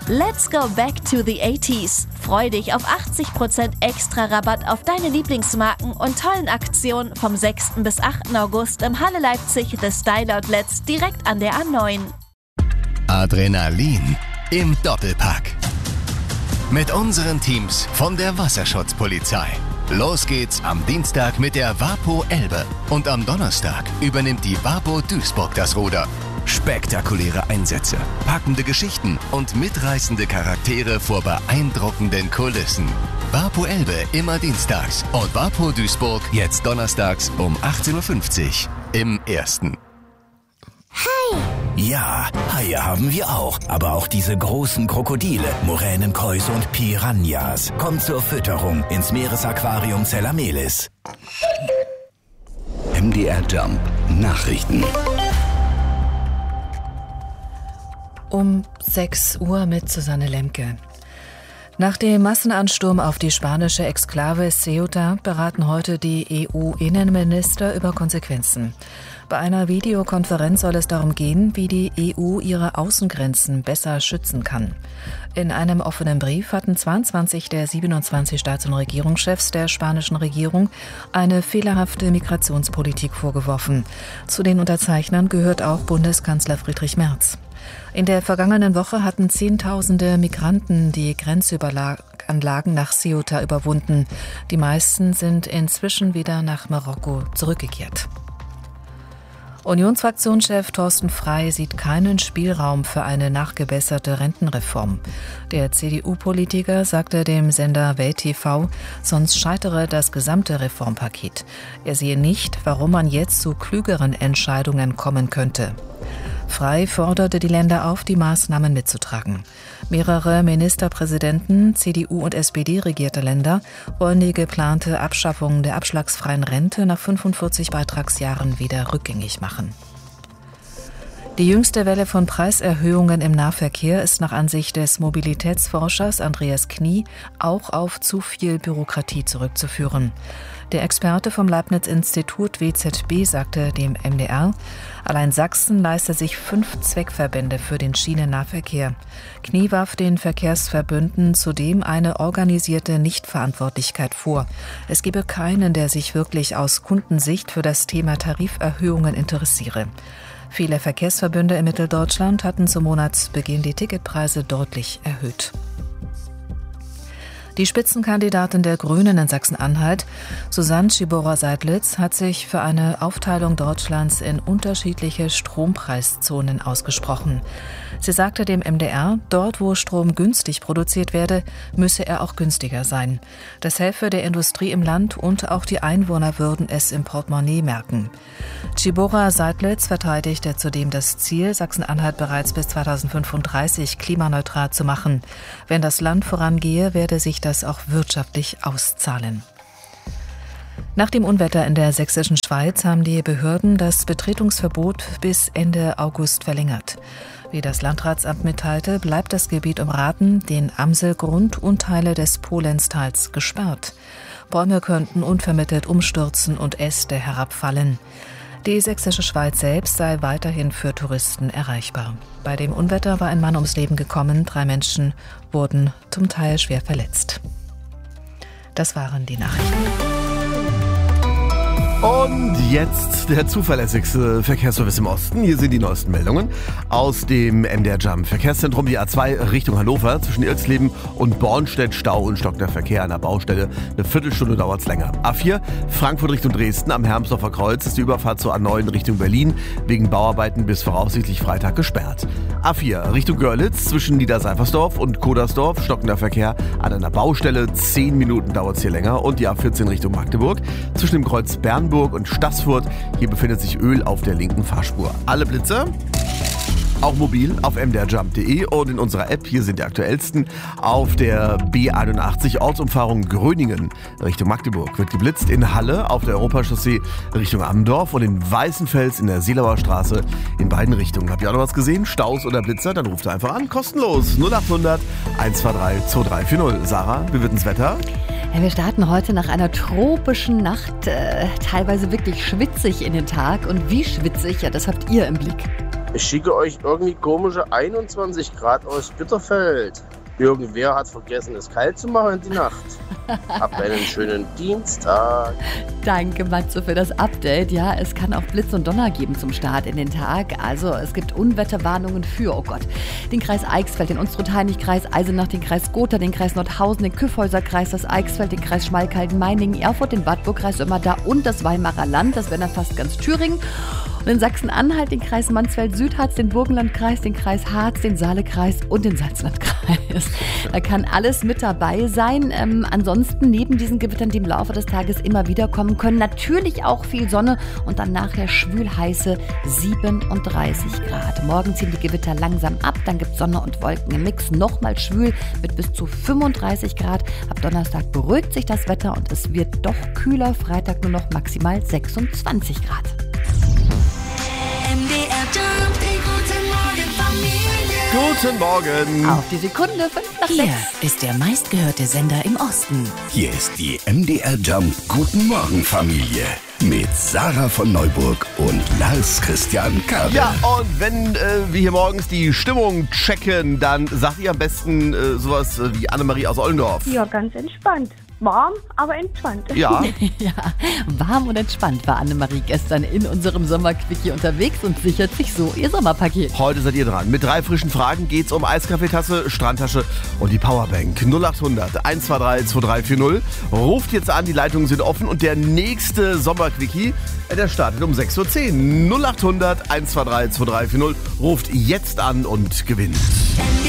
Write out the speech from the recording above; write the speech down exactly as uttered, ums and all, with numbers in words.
Let's go back to the eighties. Freu dich auf achtzig Prozent extra Rabatt auf deine Lieblingsmarken und tollen Aktionen vom sechsten bis achten August im Halle Leipzig The Style Outlets direkt an der A neun. Adrenalin im Doppelpack. Mit unseren Teams von der Wasserschutzpolizei. Los geht's am Dienstag mit der Wapo Elbe und am Donnerstag übernimmt die Wapo Duisburg das Ruder. Spektakuläre Einsätze, packende Geschichten und mitreißende Charaktere vor beeindruckenden Kulissen. Wapo Elbe immer dienstags und Wapo Duisburg jetzt donnerstags um achtzehn Uhr fünfzig im Ersten. Hai! Ja, Haie haben wir auch. Aber auch diese großen Krokodile, Moränenkäuse und Piranhas. Kommt zur Fütterung ins Meeresaquarium Zellamelis. M D R Jump Nachrichten. Um sechs Uhr mit Susanne Lemke. Nach dem Massenansturm auf die spanische Exklave Ceuta beraten heute die E U-Innenminister über Konsequenzen. Bei einer Videokonferenz soll es darum gehen, wie die E U ihre Außengrenzen besser schützen kann. In einem offenen Brief hatten zweiundzwanzig der siebenundzwanzig Staats- und Regierungschefs der spanischen Regierung eine fehlerhafte Migrationspolitik vorgeworfen. Zu den Unterzeichnern gehört auch Bundeskanzler Friedrich Merz. In der vergangenen Woche hatten Zehntausende Migranten die Grenzüberganlagen nach Ceuta überwunden. Die meisten sind inzwischen wieder nach Marokko zurückgekehrt. Unionsfraktionschef Thorsten Frey sieht keinen Spielraum für eine nachgebesserte Rentenreform. Der C D U-Politiker sagte dem Sender Welt T V, sonst scheitere das gesamte Reformpaket. Er sehe nicht, warum man jetzt zu klügeren Entscheidungen kommen könnte. Frey forderte die Länder auf, die Maßnahmen mitzutragen. Mehrere Ministerpräsidenten, C D U und S P D-regierte Länder wollen die geplante Abschaffung der abschlagsfreien Rente nach fünfundvierzig Beitragsjahren wieder rückgängig machen. Die jüngste Welle von Preiserhöhungen im Nahverkehr ist nach Ansicht des Mobilitätsforschers Andreas Knie auch auf zu viel Bürokratie zurückzuführen. Der Experte vom Leibniz-Institut W Z B sagte dem M D R, allein Sachsen leiste sich fünf Zweckverbände für den Schienennahverkehr. Knie warf den Verkehrsverbünden zudem eine organisierte Nichtverantwortlichkeit vor. Es gebe keinen, der sich wirklich aus Kundensicht für das Thema Tariferhöhungen interessiere. Viele Verkehrsverbünde in Mitteldeutschland hatten zum Monatsbeginn die Ticketpreise deutlich erhöht. Die Spitzenkandidatin der Grünen in Sachsen-Anhalt, Susanne Schibora-Seidlitz, hat sich für eine Aufteilung Deutschlands in unterschiedliche Strompreiszonen ausgesprochen. Sie sagte dem M D R, dort wo Strom günstig produziert werde, müsse er auch günstiger sein. Das helfe der Industrie im Land und auch die Einwohner würden es im Portemonnaie merken. Schibora-Seidlitz verteidigte zudem das Ziel, Sachsen-Anhalt bereits bis zweitausendfünfunddreißig klimaneutral zu machen. Wenn das Land vorangehe, werde sich das auch wirtschaftlich auszahlen. Nach dem Unwetter in der sächsischen Schweiz haben die Behörden das Betretungsverbot bis Ende August verlängert. Wie das Landratsamt mitteilte, bleibt das Gebiet um Rathen, den Amselgrund und Teile des Polenztals gesperrt. Bäume könnten unvermittelt umstürzen und Äste herabfallen. Die sächsische Schweiz selbst sei weiterhin für Touristen erreichbar. Bei dem Unwetter war ein Mann ums Leben gekommen, drei Menschen wurden zum Teil schwer verletzt. Das waren die Nachrichten. Und jetzt der zuverlässigste Verkehrsservice im Osten. Hier sind die neuesten Meldungen aus dem M D R Jump Verkehrszentrum. Die A zwei Richtung Hannover zwischen Irxleben und Bornstedt, Stau und stockender Verkehr an der Baustelle. Eine Viertelstunde dauert es länger. A vier Frankfurt Richtung Dresden am Hermsdorfer Kreuz ist die Überfahrt zur A neun Richtung Berlin wegen Bauarbeiten bis voraussichtlich Freitag gesperrt. A vier Richtung Görlitz zwischen Niederseifersdorf und Kodersdorf stockender Verkehr an einer Baustelle. Zehn Minuten dauert es hier länger. Und die A vierzehn Richtung Magdeburg zwischen dem Kreuz Bernburg und Stassfurt. Hier befindet sich Öl auf der linken Fahrspur. Alle Blitze auch mobil auf m d r jump punkt d e und in unserer App. Hier sind die aktuellsten. Auf der B einundachtzig Ortsumfahrung Gröningen Richtung Magdeburg wird geblitzt. In Halle auf der Europachaussee Richtung Ammendorf und in Weißenfels in der Seelauer Straße in beiden Richtungen. Habt ihr auch noch was gesehen? Staus oder Blitzer? Dann ruft einfach an. Kostenlos. null achthundert eins zwei drei zwei drei vier null. Sarah, wie wird denn das Wetter? Ja, wir starten heute nach einer tropischen Nacht, äh, teilweise wirklich schwitzig in den Tag. Und wie schwitzig, ja, das habt ihr im Blick. Ich schicke euch irgendwie komische einundzwanzig Grad aus Bitterfeld. Irgendwer hat vergessen, es kalt zu machen in die Nacht. Habt einen schönen Dienstag. Danke, Matze, für das Update. Ja, es kann auch Blitz und Donner geben zum Start in den Tag. Also es gibt Unwetterwarnungen für, oh Gott, den Kreis Eichsfeld, den Unstrut-Hainich-Kreis, Eisenach, den Kreis Gotha, den Kreis Nordhausen, den Kyffhäuser-Kreis, das Eichsfeld, den Kreis Schmalkalden-Meiningen, Erfurt, den Wartburg-Kreis Ömmerda und das Weimarer Land. Das wäre dann fast ganz Thüringen. Und in Sachsen-Anhalt den Kreis Mansfeld-Südharz, den Burgenlandkreis, den Kreis Harz, den Saalekreis und den Salzlandkreis. Da kann alles mit dabei sein. Ähm, ansonsten neben diesen Gewittern, die im Laufe des Tages immer wieder kommen können, natürlich auch viel Sonne und dann nachher schwülheiße siebenunddreißig Grad. Morgen ziehen die Gewitter langsam ab, dann gibt es Sonne und Wolken im Mix, nochmal schwül mit bis zu fünfunddreißig Grad. Ab Donnerstag beruhigt sich das Wetter und es wird doch kühler. Freitag nur noch maximal sechsundzwanzig Grad. M D R Jump, die Guten Morgen Familie. Guten Morgen. Auf die Sekunde, fünf nach Hier sechs. ist der meistgehörte Sender im Osten. Hier ist die M D R Jump Guten Morgen Familie mit Sarah von Neuburg und Lars Christian Kabel. Ja, und wenn äh, wir hier morgens die Stimmung checken, dann sagt ihr am besten äh, sowas äh, wie Annemarie aus Ollendorf. Ja, ganz entspannt. Warm, aber entspannt. Ja. Ja, warm und entspannt war Annemarie gestern in unserem Sommerquickie unterwegs und sichert sich so ihr Sommerpaket. Heute seid ihr dran. Mit drei frischen Fragen geht's um Eiskaffeetasse, Strandtasche und die Powerbank. null acht hundert eins zwei drei zwei drei vier null. Ruft jetzt an, die Leitungen sind offen und der nächste Sommerquickie, äh, der startet um sechs Uhr zehn. null acht hundert eins zwei drei zwei drei vier null. Ruft jetzt an und gewinnt.